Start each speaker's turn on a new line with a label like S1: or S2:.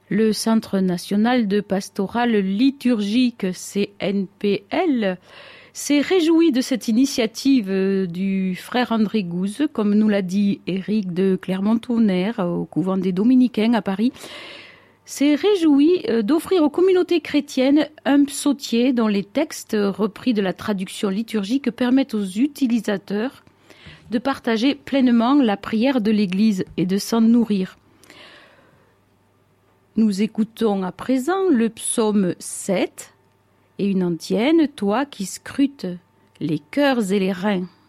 S1: Le Centre national de pastorale liturgique, CNPL, s'est réjoui de cette initiative du frère André Gouze, comme nous l'a dit Éric de Clermont-Tonnerre, au couvent des Dominicains à Paris, s'est réjoui d'offrir aux communautés chrétiennes un psautier dont les textes repris de la traduction liturgique permettent aux utilisateurs de partager pleinement la prière de l'Église et de s'en nourrir. Nous écoutons à présent le psaume 7 et une antienne, toi qui scrutes les cœurs et les reins.